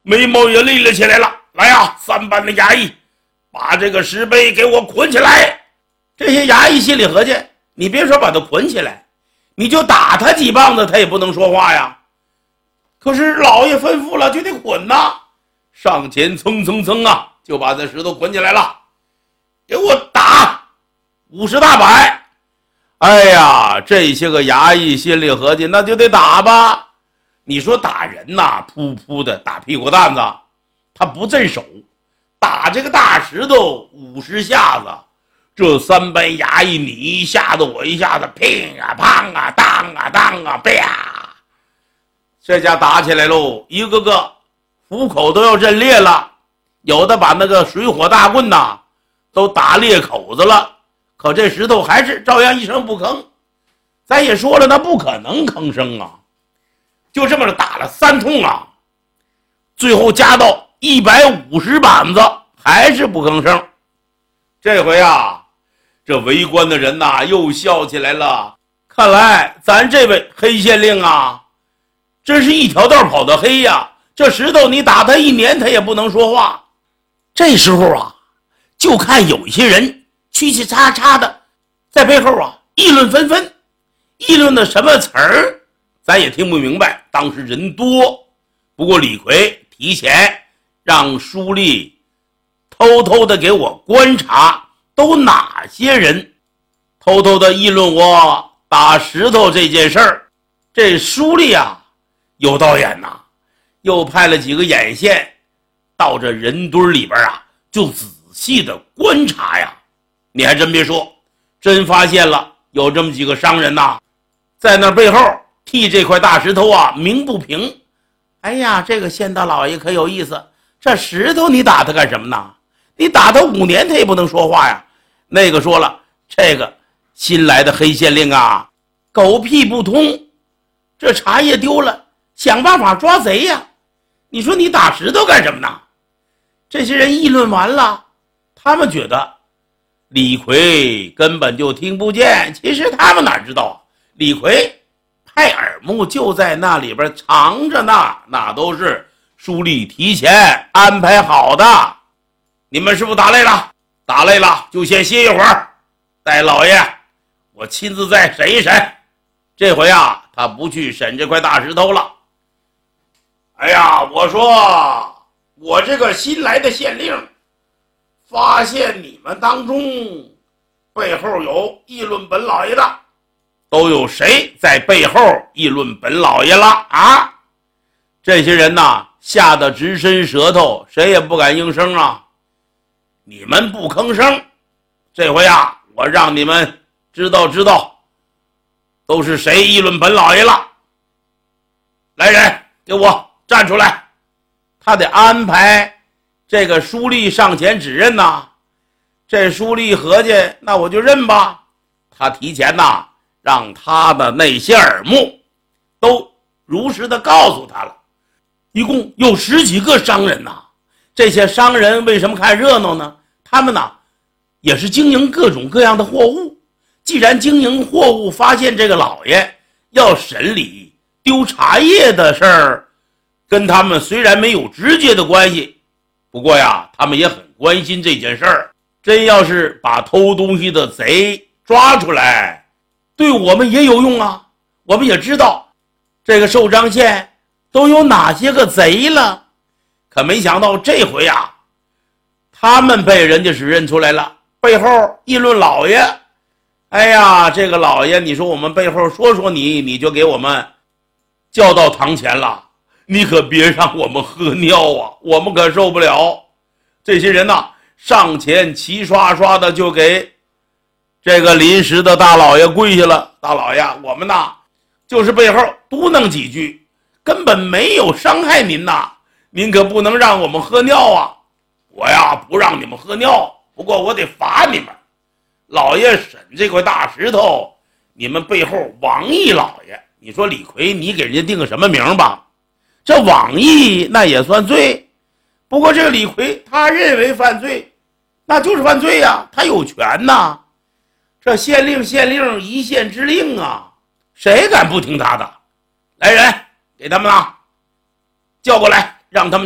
眉毛也立了起来了。来呀，3班的衙役，把这个石碑给我捆起来。这些衙役心里合计，你别说把他捆起来，你就打他几棒子，他也不能说话呀。可是老爷吩咐了，就得捆呐。上前蹭蹭蹭啊，就把这石头捆起来了，给我打50大板。哎呀，这些个衙役心里合计，那就得打吧。你说打人呐，噗噗的打屁股蛋子，他不镇手，打这个大石头50下子，这3班衙役你一下子我一下子，乒啊乓啊当啊当啊啪，这家打起来喽，一个个虎口都要震裂了，有的把那个水火大棍呐都打裂口子了，可这石头还是照样一声不吭。咱也说了，那不可能吭声啊，就这么打了3通啊，最后加到150板子，还是不吭声。这回啊，这围观的人呐又笑起来了。看来咱这位黑县令啊，真是一条道跑得黑呀！这石头你打他1年，他也不能说话。这时候啊，就看有一些人嘁嘁喳喳的在背后啊议论纷纷，议论的什么词儿咱也听不明白，当时人多。不过李逵提前让书吏偷偷的给我观察都哪些人偷偷的议论我打石头这件事儿。这书吏啊有道眼呐，又派了几个眼线到这人堆里边啊，就仔细的观察呀。你还真别说，真发现了有这么几个商人呐，在那背后替这块大石头啊鸣不平。哎呀，这个县大老爷可有意思，这石头你打他干什么呢？你打他5年他也不能说话呀。那个说了，这个新来的黑县令啊，狗屁不通，这茶叶丢了，想办法抓贼呀。你说你打石头干什么呢？这些人议论完了，他们觉得李逵根本就听不见。其实他们哪知道，李逵派耳目就在那里边藏着呢，那都是书吏提前安排好的。你们是不是打累了？打累了就先歇一会儿，待老爷我亲自再审一审。这回啊，他不去审这块大石头了。哎呀，我说我这个新来的县令发现你们当中背后有议论本老爷的，都有谁在背后议论本老爷了啊？这些人呐，吓得直伸舌头，谁也不敢应声啊。你们不吭声，这回啊，我让你们知道都是谁议论本老爷了。来人，给我站出来。他得安排这个书吏上前指认呐。这书吏合计，那我就认吧。他提前呐，让他的那些耳目都如实的告诉他了。一共有10几个商人呐。这些商人为什么看热闹呢？他们呢也是经营各种各样的货物。既然经营货物发现这个老爷要审理丢茶叶的事儿，跟他们虽然没有直接的关系，不过呀，他们也很关心这件事儿。真要是把偷东西的贼抓出来，对我们也有用啊。我们也知道这个寿张县都有哪些个贼了。可没想到这回啊，他们被人家是认出来了，背后议论老爷。哎呀，这个老爷，你说我们背后说你就给我们叫到堂前了，你可别让我们喝尿啊，我们可受不了。这些人呐，上前齐刷刷的就给这个临时的大老爷跪下了。大老爷，我们呐就是背后嘟囔几句，根本没有伤害您呐，您可不能让我们喝尿啊。我呀不让你们喝尿，不过我得罚你们。老爷审这块大石头，你们背后王义老爷，你说李逵你给人家定个什么名吧？这王义那也算罪。不过这个李逵他认为犯罪，那就是犯罪呀，他有权呐。这县令一县之令啊，谁敢不听他的？来人，给他们啊叫过来，让他们